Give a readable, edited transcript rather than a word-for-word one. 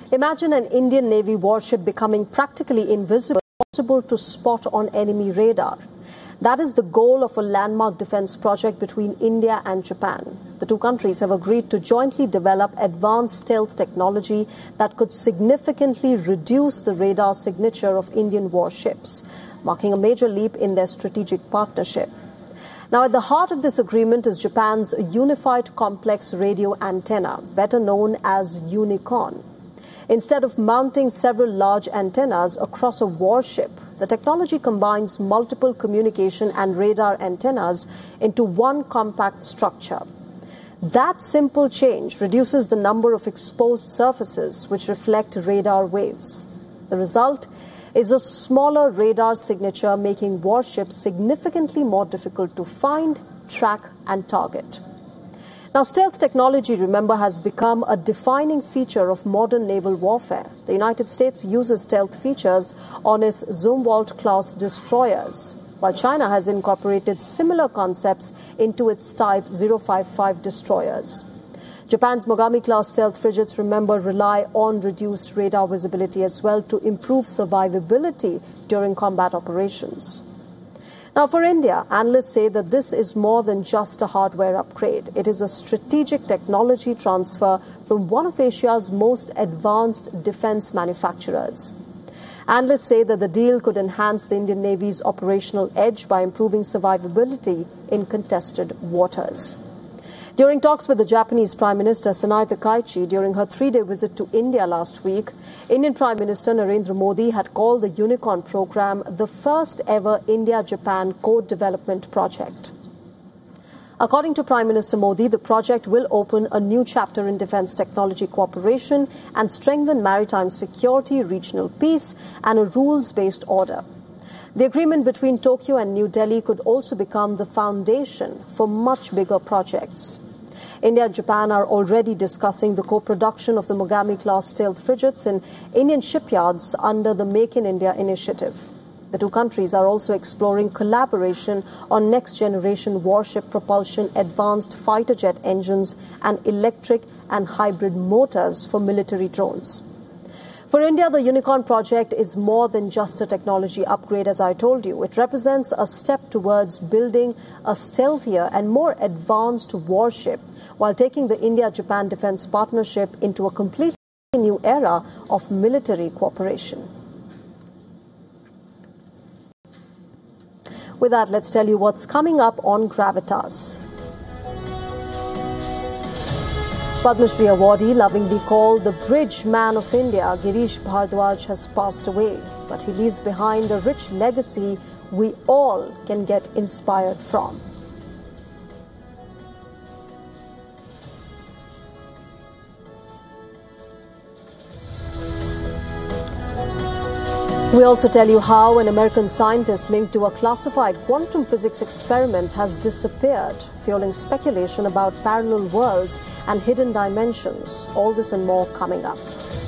Imagine an Indian Navy warship becoming practically invisible, impossible to spot on enemy radar. That is the goal of a landmark defense project between India and Japan. The two countries have agreed to jointly develop advanced stealth technology that could significantly reduce the radar signature of Indian warships, marking a major leap in their strategic partnership. Now, at the heart of this agreement is Japan's Unified Complex Radio Antenna, better known as UNICORN. Instead of mounting several large antennas across a warship, the technology combines multiple communication and radar antennas into one compact structure. That simple change reduces the number of exposed surfaces which reflect radar waves. The result is a smaller radar signature, making warships significantly more difficult to find, track, and target. Now, stealth technology, remember, has become a defining feature of modern naval warfare. The United States uses stealth features on its Zumwalt-class destroyers, while China has incorporated similar concepts into its Type 055 destroyers. Japan's Mogami-class stealth frigates, remember, rely on reduced radar visibility as well to improve survivability during combat operations. Now, for India, analysts say that this is more than just a hardware upgrade. It is a strategic technology transfer from one of Asia's most advanced defense manufacturers. Analysts say that the deal could enhance the Indian Navy's operational edge by improving survivability in contested waters. During talks with the Japanese Prime Minister Sanae Takaichi during her 3-day visit to India last week, Indian Prime Minister Narendra Modi had called the UNICORN program the first ever India-Japan co-development project. According to Prime Minister Modi, the project will open a new chapter in defense technology cooperation and strengthen maritime security, regional peace, and a rules-based order. The agreement between Tokyo and New Delhi could also become the foundation for much bigger projects. India and Japan are already discussing the co-production of the Mogami-class stealth frigates in Indian shipyards under the Make in India initiative. The two countries are also exploring collaboration on next-generation warship propulsion, advanced fighter jet engines, and electric and hybrid motors for military drones. For India, the UNICORN project is more than just a technology upgrade, as I told you. It represents a step towards building a stealthier and more advanced warship while taking the India-Japan defense partnership into a completely new era of military cooperation. With that, let's tell you what's coming up on Gravitas. Padma Shri awardee, lovingly called the Bridge Man of India, Girish Bhardwaj has passed away, but he leaves behind a rich legacy we all can get inspired from. We also tell you how an American scientist linked to a classified quantum physics experiment has disappeared, fueling speculation about parallel worlds and hidden dimensions. All this and more coming up.